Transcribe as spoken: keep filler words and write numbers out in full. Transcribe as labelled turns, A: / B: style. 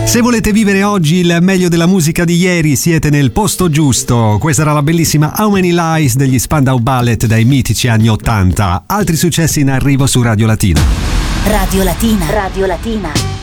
A: Se volete vivere oggi il meglio della musica di ieri, siete nel posto giusto. Questa era la bellissima How Many Lies degli Spandau Ballet dai mitici anni ottanta. Altri successi in arrivo su Radio Latina.
B: Radio Latina. Radio Latina.